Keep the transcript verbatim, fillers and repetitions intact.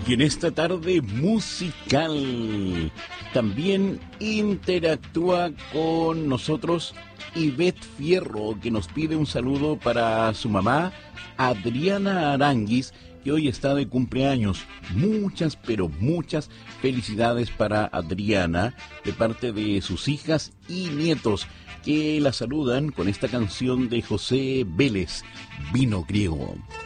Y en esta tarde musical también interactúa con nosotros Ivette Fierro, que nos pide un saludo para su mamá, Adriana Aranguis, que hoy está de cumpleaños. Muchas, pero muchas felicidades para Adriana, de parte de sus hijas y nietos, que la saludan con esta canción de José Vélez, Vino Griego.